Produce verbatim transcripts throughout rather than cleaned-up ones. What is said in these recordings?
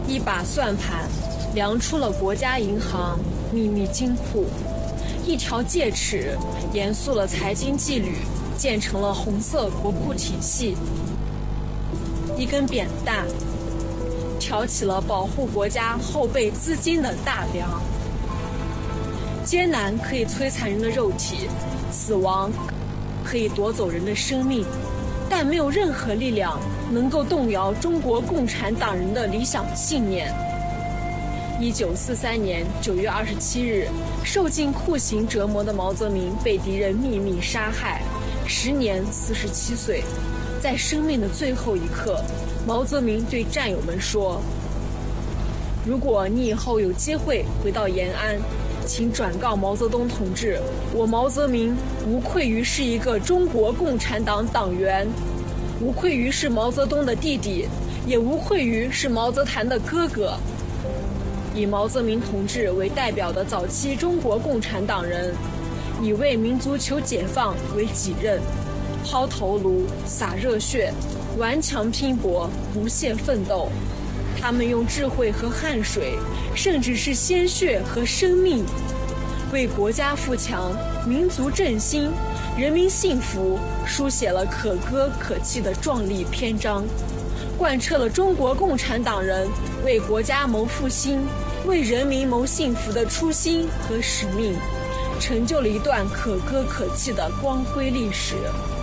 一把算盘量出了国家银行秘密金库，一条戒尺严肃了财经纪律，建成了红色国库体系，一根扁担挑起了保护国家后备资金的大梁。艰难可以摧残人的肉体，死亡可以夺走人的生命，但没有任何力量能够动摇中国共产党人的理想信念。一九四三年九月二十七日，受尽酷刑折磨的毛泽民被敌人秘密杀害，时年四十七岁。在生命的最后一刻，毛泽民对战友们说：如果你以后有机会回到延安，请转告毛泽东同志，我毛泽民无愧于是一个中国共产党党员，无愧于是毛泽东的弟弟，也无愧于是毛泽谭的哥哥。以毛泽民同志为代表的早期中国共产党人，以为民族求解放为己任，抛头颅、洒热血，顽强拼搏，不懈奋斗。他们用智慧和汗水，甚至是鲜血和生命，为国家富强、民族振兴、人民幸福书写了可歌可泣的壮丽篇章，贯彻了中国共产党人为国家谋复兴、为人民谋幸福的初心和使命，成就了一段可歌可泣的光辉历史。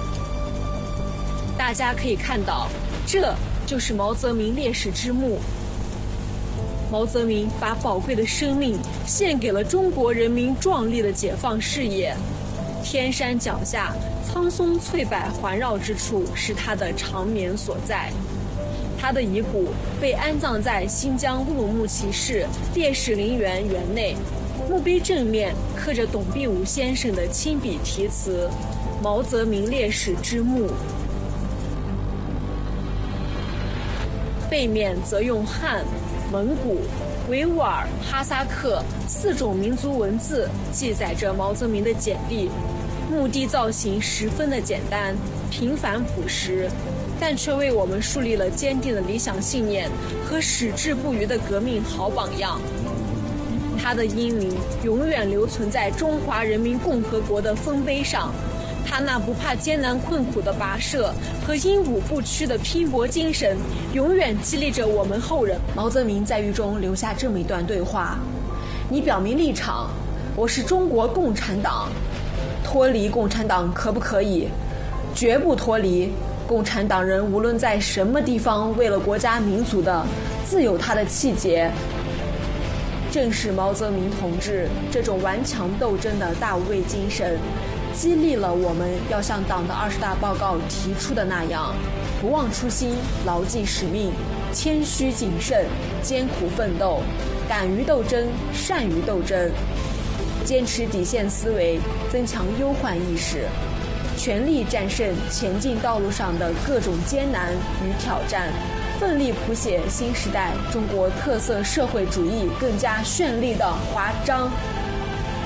大家可以看到，这就是毛泽民烈士之墓。毛泽民把宝贵的生命献给了中国人民壮丽的解放事业。天山脚下，苍松翠柏环绕之处，是他的长眠所在。他的遗骨被安葬在新疆乌鲁木齐市烈士陵园园内，墓碑正面刻着董必武先生的亲笔题词：毛泽民烈士之墓。背面则用汉、蒙古、维吾尔、哈萨克四种民族文字记载着毛泽民的简历。墓地造型十分的简单、平凡朴实，但却为我们树立了坚定的理想信念和矢志不渝的革命好榜样。他的英名永远留存在中华人民共和国的丰碑上，他那不怕艰难困苦的跋涉和英武不屈的拼搏精神，永远激励着我们后人。毛泽民在狱中留下这么一段对话：你表明立场，我是中国共产党，脱离共产党可不可以？绝不脱离。共产党人无论在什么地方，为了国家民族的，自有他的气节。正是毛泽民同志这种顽强斗争的大无畏精神，激励了我们要像党的二十大报告提出的那样，不忘初心，牢记使命，谦虚谨慎，艰苦奋斗，敢于斗争，善于斗争，坚持底线思维，增强忧患意识，全力战胜前进道路上的各种艰难与挑战，奋力谱写新时代中国特色社会主义更加绚丽的华章。